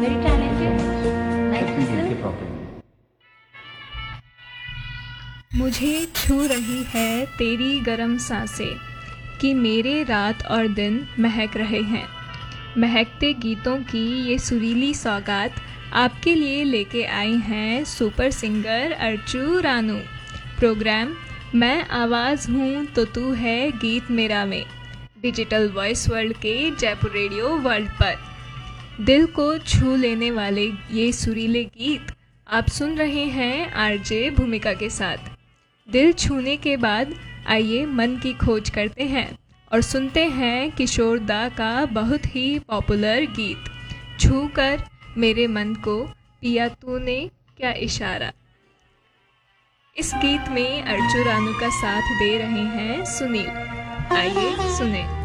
very talented. Nice Let me listener. get it properly. मुझे छू रही है तेरी गरम सांसें कि मेरे रात और दिन महक रहे हैं। महकते गीतों की ये सुरीली सौगात आपके लिए लेके आई हैं super singer Archu Ranu. Programme मैं आवाज़ हूँ तो तू है गीत मेरा में डिजिटल वॉइस वर्ल्ड के जयपुर रेडियो वर्ल्ड पर। दिल को छू लेने वाले ये सुरीले गीत आप सुन रहे हैं आरजे भूमिका के साथ। दिल छूने के बाद आइए मन की खोज करते हैं और सुनते हैं किशोर दा का बहुत ही पॉपुलर गीत छू कर मेरे मन को पिया तूने क्या इशारा। इस गीत में अर्चू रानू का साथ दे रहे हैं सुनील। आइए सुने।